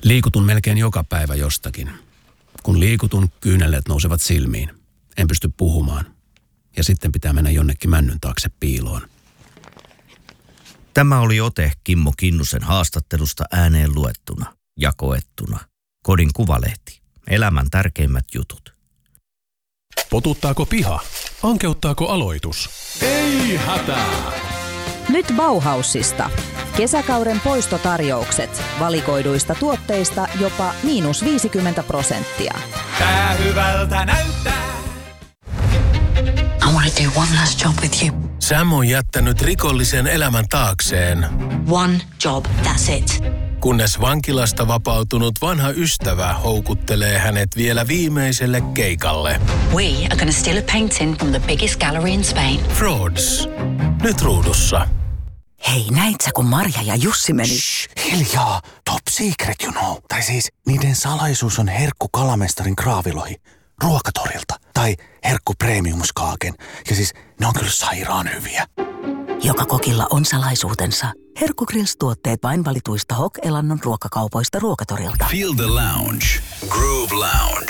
Liikutun melkein joka päivä jostakin. Kun liikutun, kyyneleet nousevat silmiin. En pysty puhumaan. Ja sitten pitää mennä jonnekin männyn taakse piiloon. Tämä oli ote Kimmo Kinnusen haastattelusta ääneen luettuna ja koettuna. Kodin Kuvalehti. Elämän tärkeimmät jutut. Potuttaako piha? Ankeuttaako aloitus? Ei hätää! Nyt Bauhausista. Kesäkauden poistotarjoukset. Valikoiduista tuotteista jopa -50%. Tää hyvältä näyttää. I want to do one last job with you. Sam on jättänyt rikollisen elämän taakseen. One job, that's it. Kunnes vankilasta vapautunut vanha ystävä houkuttelee hänet vielä viimeiselle keikalle. We are going to steal a painting from the biggest gallery in Spain. Frauds. Nyt ruudussa. Hei, näit sä, kun Marja ja Jussi meni? Shh, hiljaa. Top secret, you know. Tai siis, niiden salaisuus on herkku kalamestarin kraavilohi ruokatorilta. Tai herkku premiumskaaken. Ja siis, ne on kyllä sairaan hyviä. Joka kokilla on salaisuutensa. Herkku Grills-tuotteet vain valituista Hok-elannon ruokakaupoista ruokatorilta. Feel the lounge. Groove Lounge.